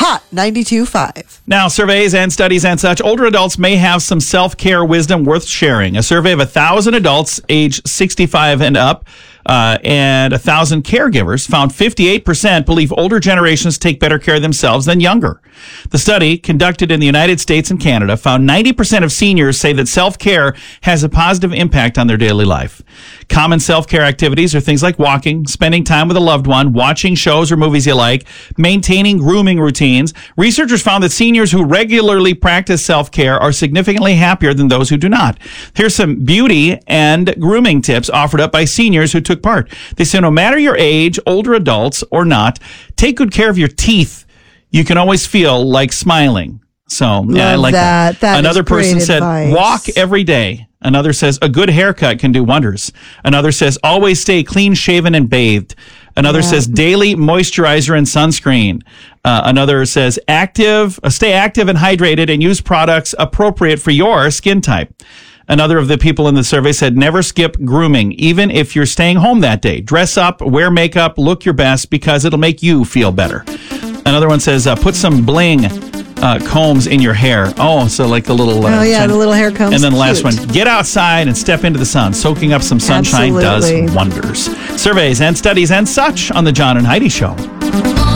Hot 92.5. Now, surveys and studies and such, older adults may have some self-care wisdom worth sharing. A survey of 1,000 adults age 65 and up and 1,000 caregivers found 58% believe older generations take better care of themselves than younger. The study, conducted in the United States and Canada, found 90% of seniors say that self-care has a positive impact on their daily life. Common self-care activities are things like walking, spending time with a loved one, watching shows or movies you like, maintaining grooming routines. Researchers found that seniors who regularly practice self-care are significantly happier than those who do not. Here's some beauty and grooming tips offered up by seniors who took part. They say no matter your age, older adults or not, take good care of your teeth. You can always feel like smiling. So, yeah, I like that. Another person said, walk every day. Another says, a good haircut can do wonders. Another says, always stay clean shaven and bathed. Another says, daily moisturizer and sunscreen. Another says, stay active and hydrated and use products appropriate for your skin type. Another of the people in the survey said, never skip grooming, even if you're staying home that day. Dress up, wear makeup, look your best because it'll make you feel better. Another one says, put some bling combs in your hair. Oh, so like the little... the little hair combs. And then the last one, get outside and step into the sun. Soaking up some sunshine does wonders. Surveys and studies and such on the John and Heidi Show.